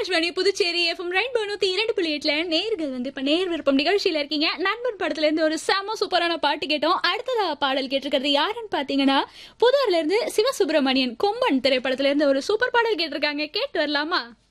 Akashvani Puducherry FM rainbow 102.8 நேர்கள் இப்ப நேர் விருப்பம் நிகழ்ச்சியில இருக்கீங்க. நண்பன் படத்துல இருந்து ஒரு செம சூப்பரான பாட்டு கேட்டோம். அடுத்ததா பாடல் கேட்டிருக்கிறது யாருன்னு பாத்தீங்கன்னா, புதூர்ல இருந்து சிவசுப்பிரமணியன் கொம்பன் திரைப்படத்துல இருந்து ஒரு சூப்பர் பாடல் கேட்டிருக்காங்க. கேட்டு வரலாமா?